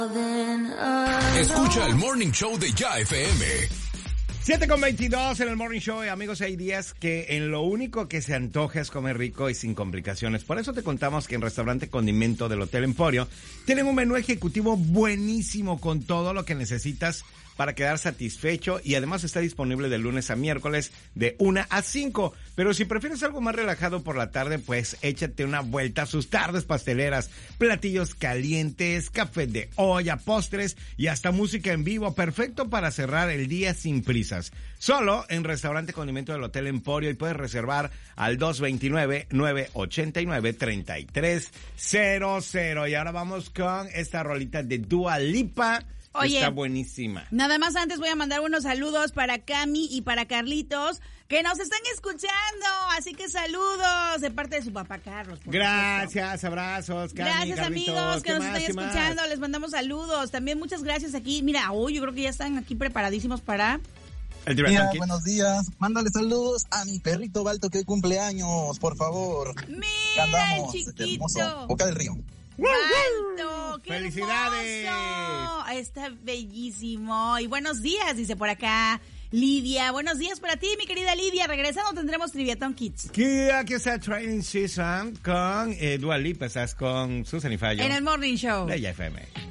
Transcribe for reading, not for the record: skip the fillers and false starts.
Escucha el Morning Show de Ya FM. 7:22 en el Morning Show, amigos. Hay días que en lo único que se antoja es comer rico y sin complicaciones. Por eso te contamos que en Restaurante Condimento del Hotel Emporio tienen un menú ejecutivo buenísimo con todo lo que necesitas para quedar satisfecho, y además está disponible de lunes a miércoles de 1 a 5. Pero si prefieres algo más relajado por la tarde, pues échate una vuelta a sus tardes pasteleras, platillos calientes, café de olla, postres y hasta música en vivo, perfecto para cerrar el día sin prisas. Solo en Restaurante Condimento del Hotel Emporio, y puedes reservar al 229-989-3300. Y ahora vamos con esta rolita de Dua Lipa. Oye, está buenísima. Nada más antes voy a mandar unos saludos para Cami y para Carlitos, que nos están escuchando. Así que saludos de parte de su papá Carlos. Gracias, abrazos, Cami. Gracias, Carlitos, amigos, que nos más, están escuchando. Les mandamos saludos. También muchas gracias aquí. Mira, hoy yo creo que ya están aquí preparadísimos para... Mira, buenos días. Mándale saludos a mi perrito Balto que cumpleaños, por favor. Mira, el chiquito. Boca del Río. ¡Balto! ¡Qué ¡Felicidades! hermoso! Está bellísimo. Y buenos días, dice por acá Lidia. Buenos días para ti, mi querida Lidia. Regresando tendremos Triviaton Kids. Aquí está Training Season con Dua Lipa. Estás con Susan y Fallo. En el Morning Show. De Ya FM.